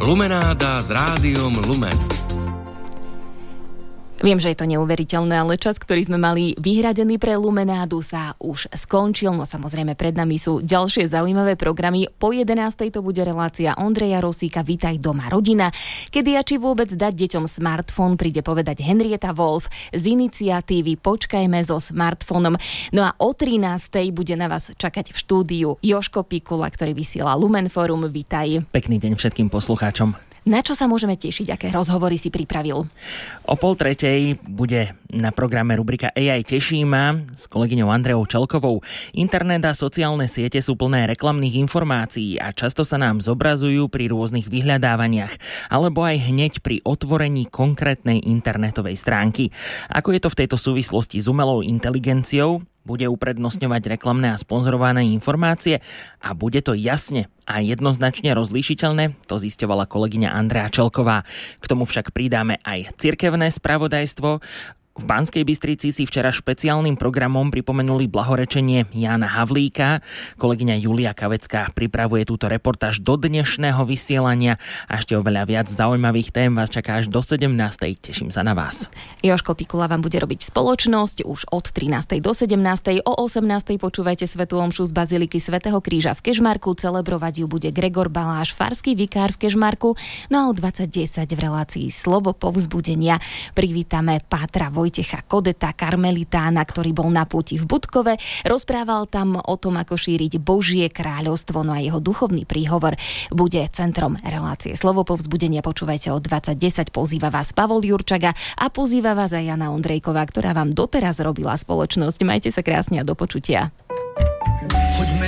Lumenáda s rádiom Lumen. Viem, že je to neuveriteľné, ale čas, ktorý sme mali vyhradený pre Lumenádu, sa už skončil. No samozrejme, pred nami sú ďalšie zaujímavé programy. Po 11:00 to bude relácia Ondreja Rosíka Vitaj doma rodina. Kedy a či vôbec dať deťom smartfón, príde povedať Henrieta Wolf z iniciatívy Počkajme so smartfónom. No a o 13:00 bude na vás čakať v štúdiu Jožko Pikula, ktorý vysiela Lumen Forum. Vitaj. Pekný deň všetkým poslucháčom. Na čo sa môžeme tešiť? Aké rozhovory si pripravil? O 2:30 bude na programe rubrika AI Teší ma s kolegyňou Andreou Čelkovou. Internet a sociálne siete sú plné reklamných informácií a často sa nám zobrazujú pri rôznych vyhľadávaniach alebo aj hneď pri otvorení konkrétnej internetovej stránky. Ako je to v tejto súvislosti s umelou inteligenciou? Bude uprednostňovať reklamné a sponzorované informácie a bude to jasne a jednoznačne rozlíšiteľné? To zisťovala kolegyňa Andrea Čelková. K tomu však pridáme aj cirkevné spravodajstvo. V Banskej Bystrici si včera špeciálnym programom pripomenuli blahorečenie Jána Havlíka. Kolegyňa Julia Kavecká pripravuje túto reportáž do dnešného vysielania a ešte oveľa viac zaujímavých tém vás čaká až do 17:00. Teším sa na vás. Jožko Pikula vám bude robiť spoločnosť už od 13:00 do 17:00. O 18:00 počúvajte svätú omšu z Baziliky svätého Kríža v Kežmarku. Celebrovať ju bude Gregor Baláš, farský vikár v Kežmarku. No a o 20:10 v relácii Slovo povzbudenia privítame pátra Vojtecha Kodeta, karmelitána, ktorý bol na púti v Budkove. Rozprával tam o tom, ako šíriť Božie kráľovstvo, no a jeho duchovný príhovor bude centrom relácie Slovo povzbudenia. Počúvajte o 20:10. Pozýva vás Pavol Jurčaga a pozýva vás aj Jana Ondrejková, ktorá vám doteraz robila spoločnosť. Majte sa krásne a do počutia.